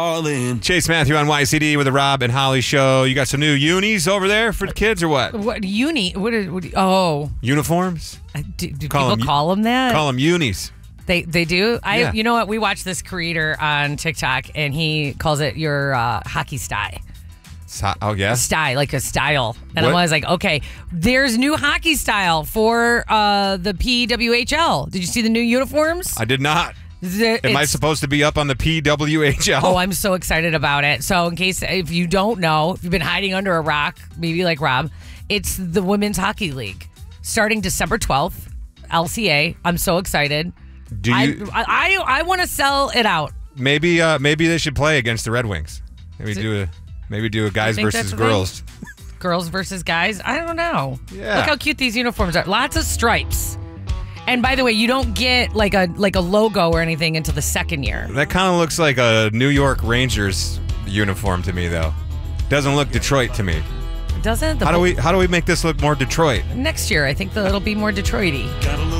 All in. Chase Matthew on YCD with the Rob and Holly show. You got some new unis over there for the kids or what? What uni? Uniforms? Do people call them that? Call them unis. They do? Yeah. You know what? We watched this creator on TikTok, and he calls it your hockey style. Oh, yeah? Style, like a style. And What? I was like, okay, there's new hockey style for the PWHL. Did you see the new uniforms? I did not. Am I supposed to be up on the PWHL? Oh, I'm so excited about it. So in case, if you don't know, if you've been hiding under a rock, maybe like Rob, it's the Women's Hockey League. Starting December 12th, LCA. I'm so excited. Do you? I want to sell it out. Maybe they should play against the Red Wings. Maybe do a guys versus girls. Girls versus guys? I don't know. Yeah. Look how cute these uniforms are. Lots of stripes. And by the way, you don't get like a logo or anything until the second year. That kind of looks like a New York Rangers uniform to me, though. Doesn't look Detroit to me. Doesn't? How do we make this look more Detroit? Next year, I think it'll be more Detroit-y.